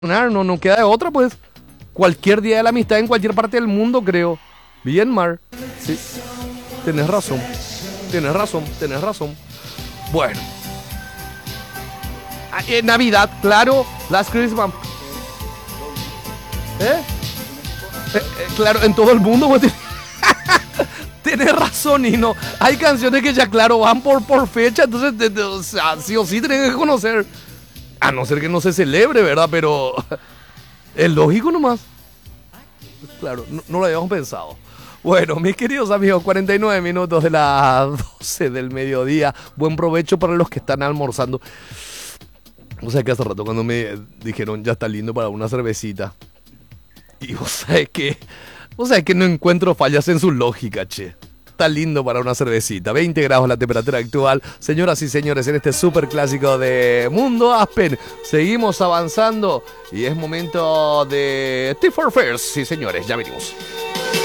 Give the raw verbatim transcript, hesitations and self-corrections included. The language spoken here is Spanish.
no, no queda de otra, pues. Cualquier día de la amistad en cualquier parte del mundo, creo. Bien, Mar. Sí. Tienes razón. Tienes razón, tienes razón. Bueno. Ah, eh, Navidad, claro. Last Christmas. ¿Eh? Eh, eh, claro, en todo el mundo, pues. Tienes razón, y no. Hay canciones que ya, claro, van por, por fecha, entonces, de, de, o sea, sí o sí tenés que conocer. A no ser que no se celebre, ¿verdad? Pero es lógico nomás. Claro, no, no lo habíamos pensado. Bueno, mis queridos amigos, cuarenta y nueve minutos de las doce del mediodía. Buen provecho para los que están almorzando. O sea que hace rato cuando me dijeron ya está lindo para una cervecita. Y vos sabés que, vos sabés que no encuentro fallas en su lógica, che. Está lindo para una cervecita. veinte grados la temperatura actual. Señoras y señores, en este super clásico de Mundo Aspen, seguimos avanzando y es momento de T cuatro First. Sí, señores, ya venimos.